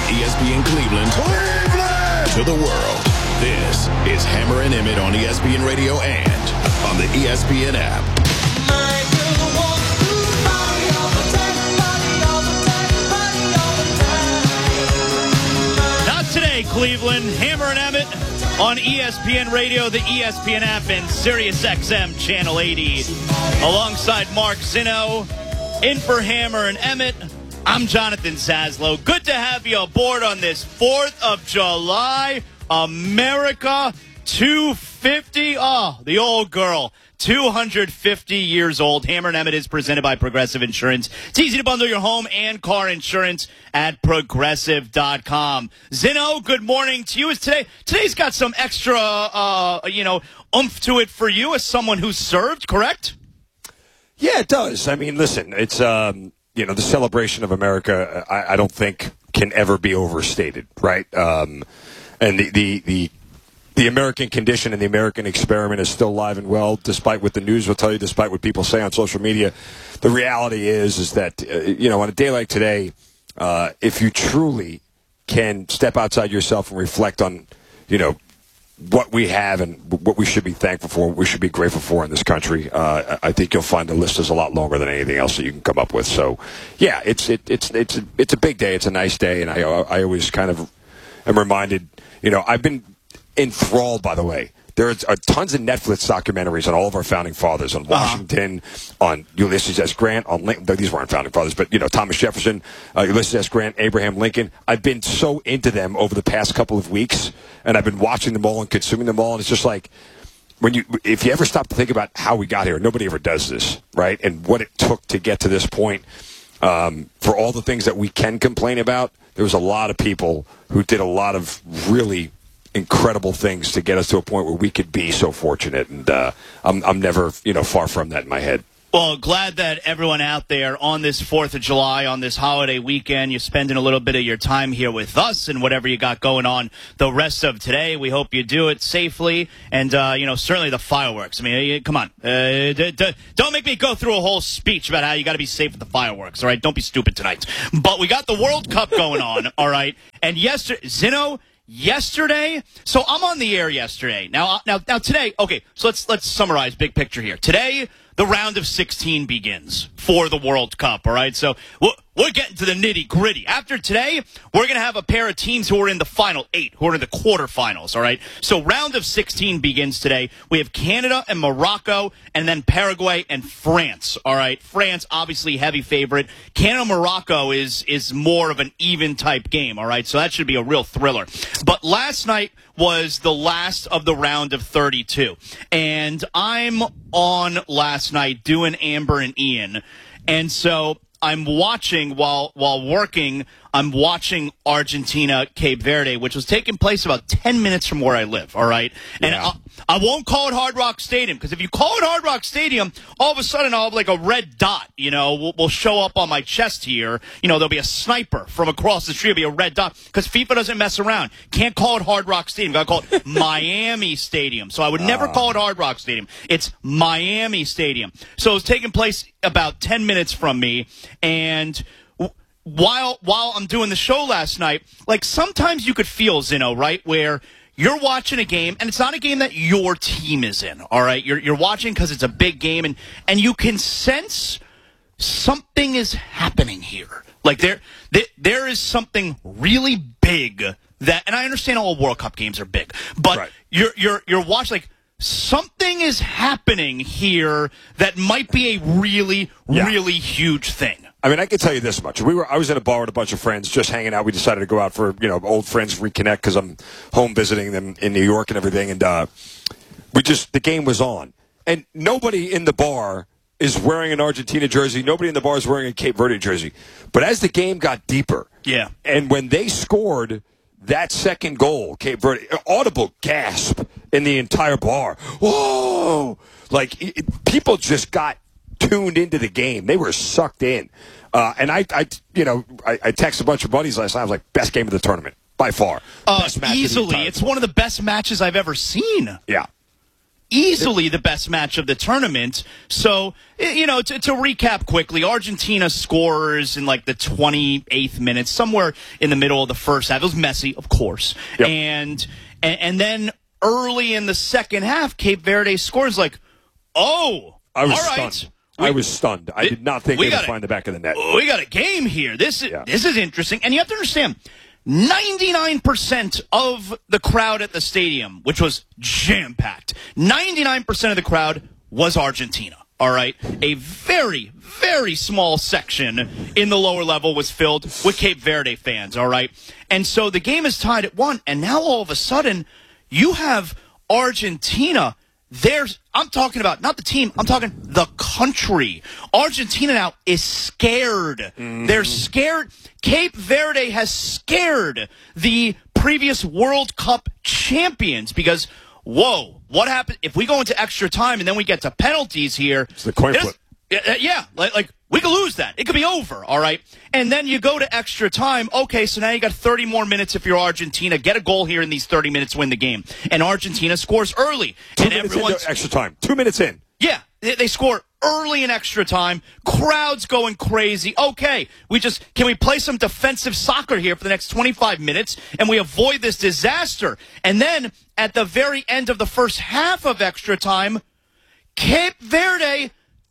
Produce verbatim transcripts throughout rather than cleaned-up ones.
E S P N Cleveland, Cleveland to the world. This is Hammer and Emmett on E S P N Radio and on the E S P N app. Not today, Cleveland. Hammer and Emmett on E S P N Radio, the E S P N app, and Sirius X M Channel eighty. Alongside Mark Zinno, in for Hammer and Emmett, I'm Jonathan Zaslow. Good to have you aboard on this fourth of July. America two fifty. Oh, the old girl. two hundred fifty years old. Hammer and Emmett is presented by Progressive Insurance. It's easy to bundle your home and car insurance at progressive dot com. Zinno, good morning to you. Is today today's got some extra uh, you know, oomph to it for you as someone who served, correct? Yeah, it does. I mean, listen, it's um, you know, the celebration of America, I, I don't think can ever be overstated, right? Um, and the, the, the, the American condition and the American experiment is still alive and well, despite what the news will tell you, despite what people say on social media. The reality is, is that, uh, you know, on a day like today, uh, if you truly can step outside yourself and reflect on, you know, what we have and what we should be thankful for, what we should be grateful for in this country, uh, I think you'll find the list is a lot longer than anything else that you can come up with. So, yeah, it's it, it's it's a, it's a big day. It's a nice day, and I I always kind of am reminded. You know, I've been enthralled, by the way. There are tons of Netflix documentaries on all of our founding fathers, on Washington, uh-huh. on Ulysses S. Grant, on Lincoln. These weren't founding fathers, but, you know, Thomas Jefferson, uh, Ulysses S. Grant, Abraham Lincoln. I've been so into them over the past couple of weeks, and I've been watching them all and consuming them all, and it's just like, when you, if you ever stop to think about how we got here, nobody ever does this, right? And what it took to get to this point, um, for all the things that we can complain about, there was a lot of people who did a lot of really incredible things to get us to a point where we could be so fortunate, and uh, I'm, I'm never, you know, far from that in my head. Well, glad that everyone out there on this fourth of July, on this holiday weekend, you're spending a little bit of your time here with us and whatever you got going on the rest of today. We hope you do it safely, and, uh, you know, certainly the fireworks. I mean, come on. Uh, d- d- don't make me go through a whole speech about how you got to be safe with the fireworks, all right? Don't be stupid tonight. But we got the World Cup going on, all right? And yesterday, Zinno, Yesterday, so I'm on the air yesterday. Now, now, now today. Okay, so let's let's summarize big picture here. Today, the round of sixteen begins for the World Cup. All right, so we're, we're getting to the nitty gritty. After today, we're going to have a pair of teams who are in the final eight, who are in the quarterfinals. All right, so round of sixteen begins today. We have Canada and Morocco, and then Paraguay and France. All right, France obviously heavy favorite. Canada Morocco is is more of an even type game. All right, so that should be a real thriller. But last night was the last of the round of thirty-two, and I'm on last night doing Amber and Ian, and so I'm watching while while working. I'm watching Argentina, Cape Verde, which was taking place about ten minutes from where I live, all right? And yeah. I, I won't call it Hard Rock Stadium, because if you call it Hard Rock Stadium, all of a sudden I'll have like a red dot, you know, will, will show up on my chest here. You know, there'll be a sniper from across the street. There'll be a red dot, because FIFA doesn't mess around. Can't call it Hard Rock Stadium. Got to call it Miami Stadium. So I would never uh. call it Hard Rock Stadium. It's Miami Stadium. So it was taking place about ten minutes from me, and While while I'm doing the show last night, like sometimes you could feel, Zinno, right, where you're watching a game, and it's not a game that your team is in, all right? You're you're watching because it's a big game, and, and you can sense something is happening here. Like there, there there is something really big that, and I understand all World Cup games are big, but right. you're you're you're watching like something is happening here that might be a really yeah. really huge thing. I mean, I can tell you this much. We were, I was in a bar with a bunch of friends just hanging out. We decided to go out for, you know, old friends reconnect because I'm home visiting them in New York and everything. And uh, we just, the game was on. And nobody in the bar is wearing an Argentina jersey. Nobody in the bar is wearing a Cape Verde jersey. But as the game got deeper, yeah, and when they scored that second goal, Cape Verde, audible gasp in the entire bar. Whoa! Like, it, people just got tuned into the game. They were sucked in. Uh, and I, I, you know, I, I texted a bunch of buddies last night. I was like, best game of the tournament, by far. Uh, easily. It's one of the best matches I've ever seen. Yeah. easily the best match of the tournament. So, you know, to, to recap quickly, Argentina scores in like the twenty-eighth minute, somewhere in the middle of the first half. It was messy, of course. Yep. And, and and then early in the second half, Cape Verde scores like, oh, I was all right. stunned. We, I was stunned. I did not think we they would find the back of the net. We got a game here. This is, yeah. this is interesting. And you have to understand, ninety-nine percent of the crowd at the stadium, which was jam-packed, ninety-nine percent of the crowd was Argentina, all right? A very, very small section in the lower level was filled with Cape Verde fans, all right? And so the game is tied at one, and now all of a sudden you have Argentina. There's, I'm talking about not the team, I'm talking the country. Argentina now is scared. Mm-hmm. They're scared. Cape Verde has scared the previous World Cup champions because, whoa, what happened if we go into extra time and then we get to penalties here? It's the coin flip. Yeah, like, like we could lose that. It could be over, all right? And then you go to extra time. Okay, so now you got thirty more minutes if you're Argentina. Get a goal here in these thirty minutes, win the game. And Argentina scores early. Two and minutes everyone's into extra time. Two minutes in. Yeah, they, they score early in extra time. Crowd's going crazy. Okay, we just can we play some defensive soccer here for the next twenty-five minutes and we avoid this disaster. And then at the very end of the first half of extra time, Cape Verde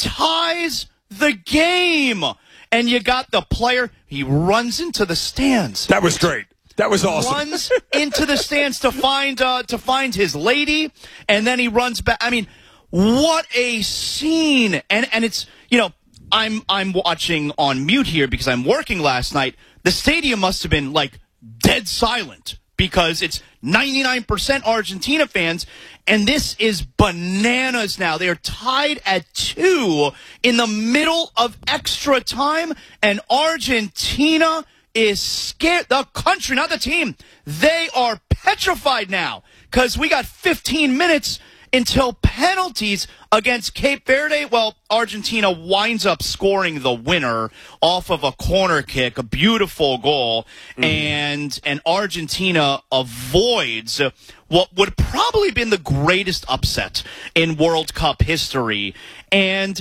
ties the game. And you got the player, he runs into the stands. That was great. That was awesome. Runs into the stands to find uh, to find his lady, and then he runs back. I mean, what a scene. And and it's, you know, I'm I'm watching on mute here because I'm working last night. The stadium must have been like dead silent because it's ninety-nine percent Argentina fans, and this is bananas now. They are tied at two in the middle of extra time, and Argentina is scared. The country, not the team. They are petrified now because we got fifteen minutes until penalties against Cape Verde. Well, Argentina winds up scoring the winner off of a corner kick, a beautiful goal, mm. and and Argentina avoids what would probably been the greatest upset in World Cup history. And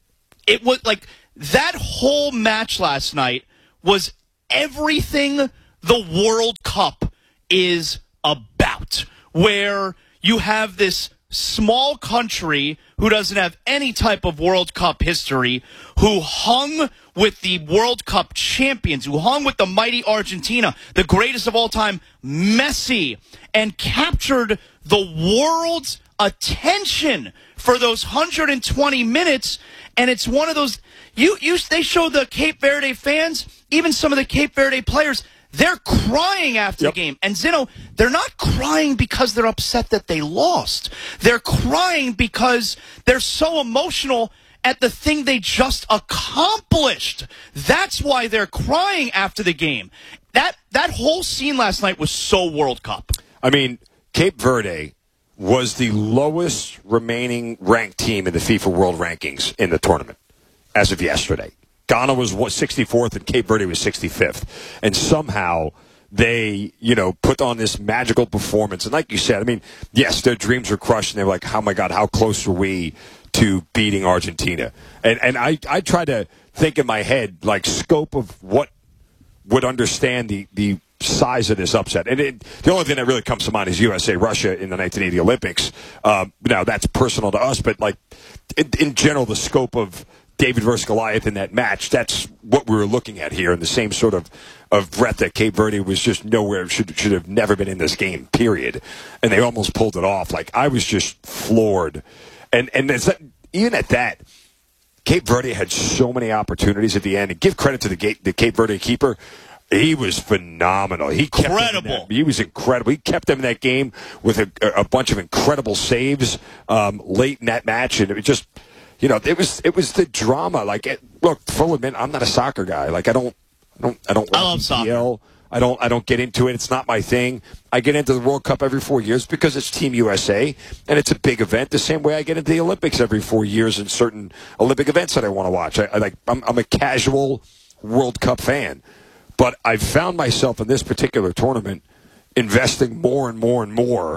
it was like that whole match last night was everything the World Cup is about, where you have this small country who doesn't have any type of World Cup history, who hung with the World Cup champions, who hung with the mighty Argentina, the greatest of all time, Messi, and captured the world's attention for those one hundred twenty minutes. And it's one of those, you, you, they show the Cape Verde fans, even some of the Cape Verde players, they're crying after yep. the game. And Zeno, they're not crying because they're upset that they lost. They're crying because they're so emotional at the thing they just accomplished. That's why they're crying after the game. That that whole scene last night was so World Cup. I mean, Cape Verde was the lowest remaining ranked team in the FIFA World Rankings in the tournament as of yesterday. Ghana was what, sixty-fourth and Cape Verde was sixty-fifth. And somehow they, you know, put on this magical performance. And like you said, I mean, yes, their dreams were crushed. And they were like, oh, my God, how close were we to beating Argentina? And and I, I try to think in my head, like, scope of what would understand the, the size of this upset. And it, the only thing that really comes to mind is U S A Russia in the nineteen eighty Olympics. Um, now, that's personal to us. But, like, in, in general, the scope of David versus Goliath in that match, that's what we were looking at here, and the same sort of, of breadth that Cape Verde was just nowhere, should should have never been in this game, period. And they almost pulled it off. Like, I was just floored. And and it's, even at that, Cape Verde had so many opportunities at the end. And give credit to the, the Cape Verde keeper. He was phenomenal. He kept incredible. He was incredible. He kept them in that game with a, a bunch of incredible saves um, late in that match, and it was just, you know, it was it was the drama. Like, it, look, full admit, I'm not a soccer guy. Like, I don't, I don't, I don't. I love soccer. I don't, I don't get into it. It's not my thing. I get into the World Cup every four years because it's Team U S A, and it's a big event. The same way I get into the Olympics every four years in certain Olympic events that I want to watch. I, I like, I'm, I'm a casual World Cup fan, but I've found myself in this particular tournament investing more and more and more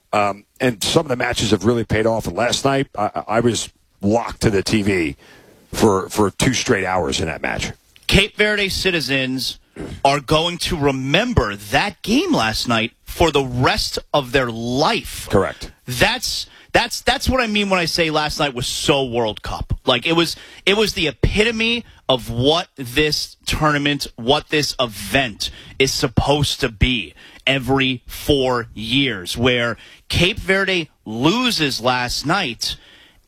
Um, and some of the matches have really paid off. And last night, I, I was locked to the T V for, for two straight hours in that match. Cape Verde citizens are going to remember that game last night for the rest of their life. Correct. That's that's that's what I mean when I say last night was so World Cup. Like it was it was the epitome of what this tournament, what this event is supposed to be every four years, where Cape Verde loses last night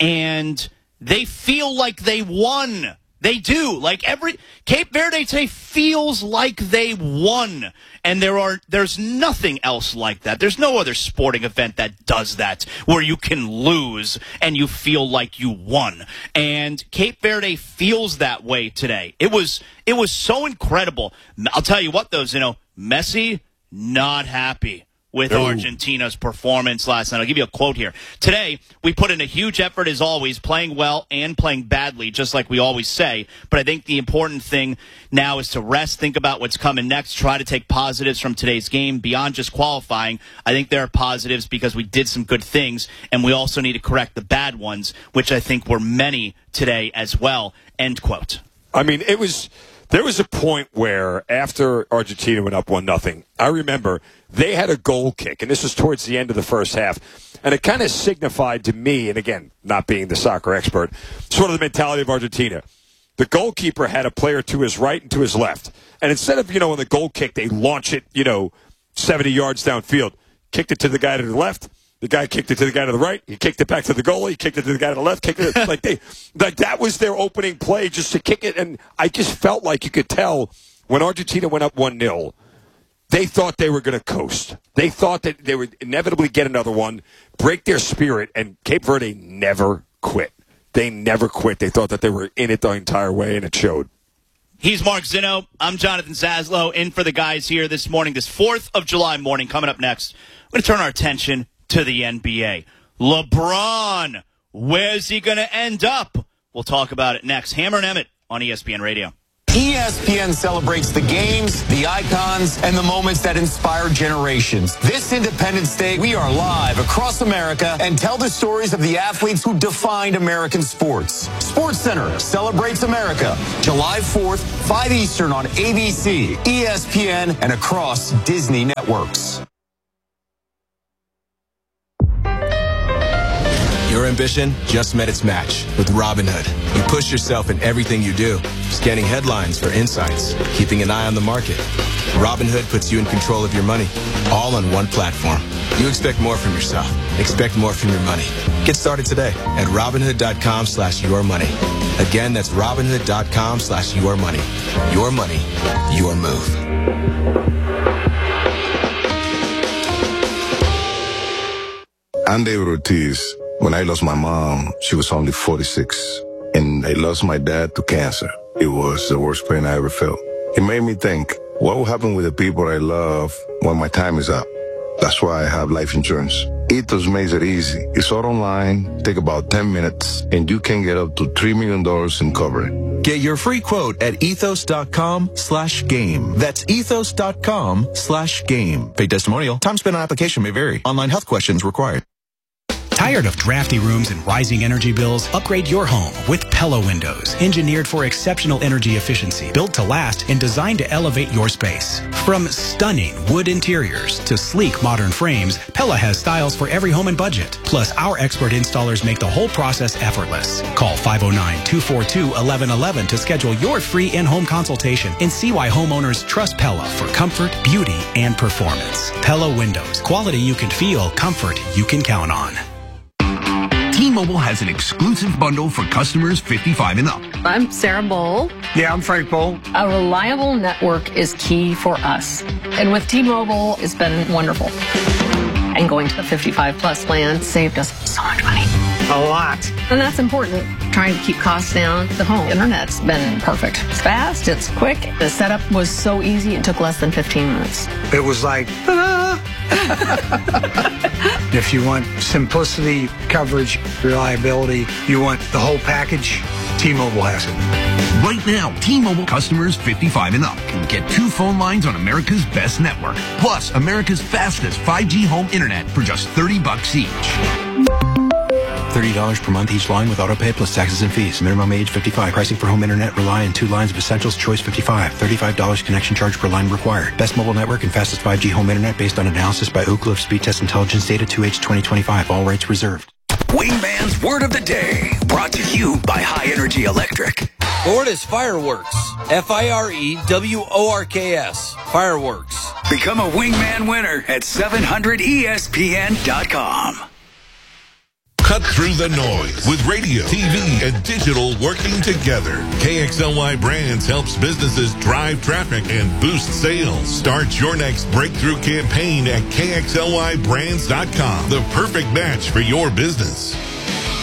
and they feel like they won. They do. Like every Cape Verde today feels like they won. And there are there's nothing else like that. There's no other sporting event that does that, where you can lose and you feel like you won. And Cape Verde feels that way today. It was it was so incredible. I'll tell you what, though, you know, Messi not happy with Ooh. Argentina's performance last night. I'll give you a quote here. Today, we put in a huge effort as always, playing well and playing badly, just like we always say. But I think the important thing now is to rest, think about what's coming next, try to take positives from today's game beyond just qualifying. I think there are positives because we did some good things, and we also need to correct the bad ones, which I think were many today as well. End quote. I mean, it was... There was a point where after Argentina went up one nothing, I remember they had a goal kick, and this was towards the end of the first half, and it kind of signified to me, and again, not being the soccer expert, sort of the mentality of Argentina. The goalkeeper had a player to his right and to his left, and instead of, you know, on the goal kick, they launch it, you know, seventy yards downfield, kicked it to the guy to the left. The guy kicked it to the guy to the right. He kicked it back to the goalie. He kicked it to the guy to the left. Kicked it like they, like that was their opening play, just to kick it. And I just felt like you could tell when Argentina went up one nil, they thought they were going to coast. They thought that they would inevitably get another one, break their spirit, and Cape Verde never quit. They never quit. They thought that they were in it the entire way, and it showed. He's Mark Zinno. I'm Jonathan Zaslow, in for the guys here this morning, this fourth of July morning. Coming up next, we're going to turn our attention to the N B A. LeBron, where's he going to end up? We'll talk about it next. Hammer and Emmett on E S P N Radio. E S P N celebrates the games, the icons, and the moments that inspire generations. This Independence Day, we are live across America and tell the stories of the athletes who defined American sports. Sports Center celebrates America, July fourth, five Eastern on A B C, E S P N, and across Disney networks. Your ambition just met its match with Robinhood. You push yourself in everything you do, scanning headlines for insights, keeping an eye on the market. Robinhood puts you in control of your money, all on one platform. You expect more from yourself. Expect more from your money. Get started today at Robinhood.com slash your money. Again, that's Robinhood.com slash your money. Your money, your move. I'm David Ortiz. When I lost my mom, she was only forty-six. And I lost my dad to cancer. It was the worst pain I ever felt. It made me think, what will happen with the people I love when my time is up? That's why I have life insurance. Ethos makes it easy. It's all online, take about ten minutes, and you can get up to three million dollars in coverage. Get your free quote at ethos.com slash game. That's ethos.com slash game. Paid testimonial. Time spent on application may vary. Online health questions required. Tired of drafty rooms and rising energy bills? Upgrade your home with Pella Windows. Engineered for exceptional energy efficiency, built to last, and designed to elevate your space. From stunning wood interiors to sleek modern frames, Pella has styles for every home and budget. Plus, our expert installers make the whole process effortless. Call five oh nine, two four two, one one one one to schedule your free in-home consultation and see why homeowners trust Pella for comfort, beauty, and performance. Pella Windows. Quality you can feel, comfort you can count on. T-Mobile has an exclusive bundle for customers fifty-five and up. I'm Sarah Bowl. Yeah, I'm Frank Bowl. A reliable network is key for us. And with T-Mobile, it's been wonderful. And going to the fifty-five plus plan saved us so much money. A lot. And that's important. Trying to keep costs down. The home internet's been perfect. It's fast, it's quick. The setup was so easy, it took less than fifteen minutes. It was like, ta-da! If you want simplicity, coverage, reliability, you want the whole package, T-Mobile has it. Right now, T-Mobile customers fifty-five and up can get two phone lines on America's best network, plus America's fastest five G home internet for just thirty bucks each. thirty dollars per month each line with autopay plus taxes and fees. Minimum age fifty-five. Pricing for home internet rely on two lines of essentials. Choice fifty-five. thirty-five dollars connection charge per line required. Best mobile network and fastest five G home internet based on analysis by Ookla of Speed Test Intelligence Data two H twenty twenty-five. All rights reserved. Wingman's Word of the Day, brought to you by High Energy Electric. Florida's Fireworks. F I R E W O R K S. Fireworks. Become a Wingman winner at seven hundred E S P N dot com. Cut through the noise with radio, T V, and digital working together. K X L Y Brands helps businesses drive traffic and boost sales. Start your next breakthrough campaign at K X L Y brands dot com. The perfect match for your business.